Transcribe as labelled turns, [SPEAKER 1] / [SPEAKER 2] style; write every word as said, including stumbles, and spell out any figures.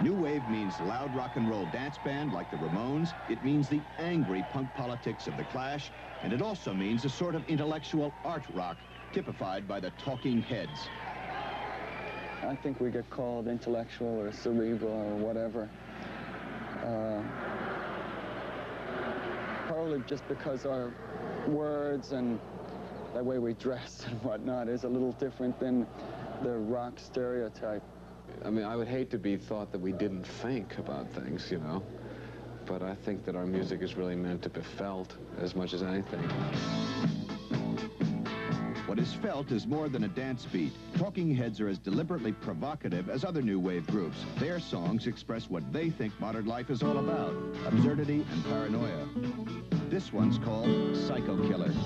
[SPEAKER 1] New wave means loud rock and roll dance band like the Ramones. It means the angry punk politics of the Clash. And it also means a sort of intellectual art rock typified by the Talking Heads.
[SPEAKER 2] I think we get called intellectual or cerebral or whatever. Uh, probably just because our words and the way we dress and whatnot is a little different than the rock stereotype.
[SPEAKER 3] I mean, I would hate to be thought that we didn't think about things, you know, but I think that our music is really meant to be felt as much as anything.
[SPEAKER 1] What is felt is more than a dance beat. Talking Heads are as deliberately provocative as other new wave groups. Their songs express what they think modern life is all about: absurdity and paranoia. This one's called Psycho Killer.